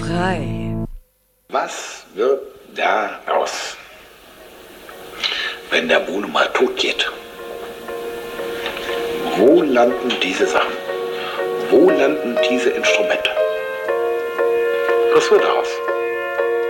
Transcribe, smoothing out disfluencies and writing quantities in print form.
frei. Was wird da raus, wenn der Bono mal tot geht? Wo landen diese Sachen? Wo landen diese Instrumente? Was wird daraus?